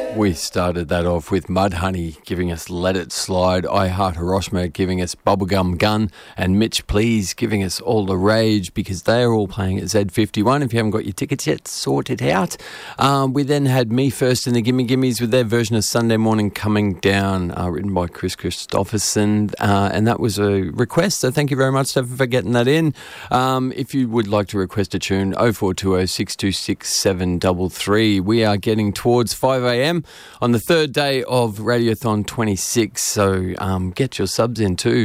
We started that off with Mudhoney giving us Let It Slide, I Heart Hiroshima giving us Bubblegum Gun, and Mitch Please giving us All the Rage, because they are all playing at Z51. If you haven't got your tickets yet, sort it out. We then had Me First and the Gimme Gimmes with their version of Sunday Morning Coming Down, written by Chris Christopherson, and that was a request, so thank you very much, Stephen, for getting that in. If you would like to request a tune, 0420 626 733. We are getting towards 5 a.m. on the third day of Radiothon 26, so get your subs in too,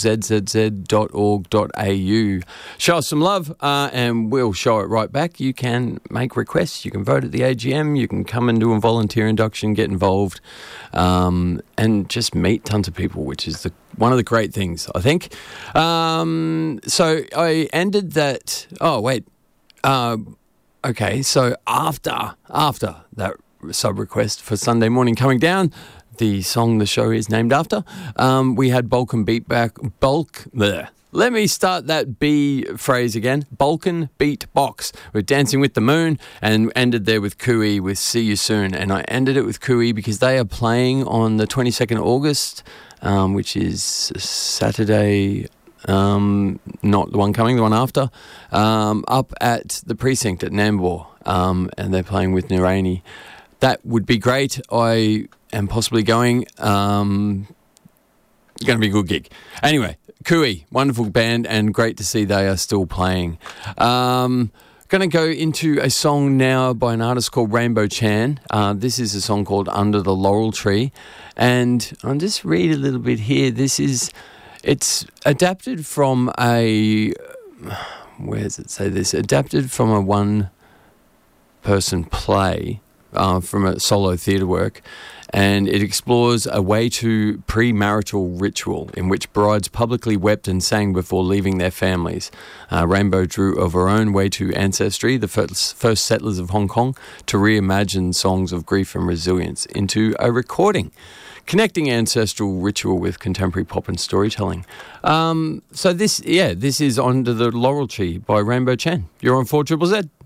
4zzz.org.au. Show us some love and we'll show it right back. You can make requests, you can vote at the AGM, you can come and do a volunteer induction, get involved, and just meet tons of people, which is one of the great things, I think. So I ended that... Oh, wait. Okay, so after that sub-request for Sunday Morning Coming Down, the song the show is named after, we had Balkan Beatbox. Let me start that B phrase again. Balkan Beatbox with Dancing with the Moon, and ended there with Cooey with See You Soon. And I ended it with Cooey because they are playing on the 22nd August, which is Saturday... not the one coming, the one after, up at the precinct at Nambour, and they're playing with Niraini. That would be great. I am possibly going. Going to be a good gig. Anyway, Cooey, wonderful band, and great to see they are still playing. Going to go into a song now by an artist called Rainbow Chan. This is a song called Under the Laurel Tree, and I'll just read a little bit here. It's adapted from a... Where does it say this? Adapted from a one-person play, from a solo theatre work, and it explores a Waitu premarital ritual in which brides publicly wept and sang before leaving their families. Rainbow drew of her own Waitu ancestry, the first settlers of Hong Kong, to reimagine songs of grief and resilience into a recording, connecting ancestral ritual with contemporary pop and storytelling. So this is Under the Laurel Tree by Rainbow Chan. You're on 4ZZZ.